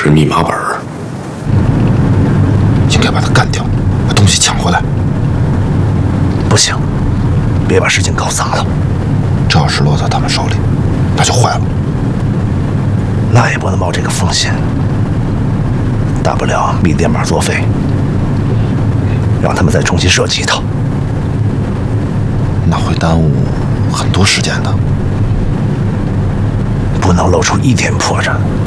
是密码本儿，应该把他干掉，把东西抢回来。 不行，别把事情搞砸了。 这要是落到他们手里，那就坏了。 那也不能冒这个风险，大不了密电码作废，让他们再重新设计一套。 那会耽误很多时间的。 不能露出一点破绽。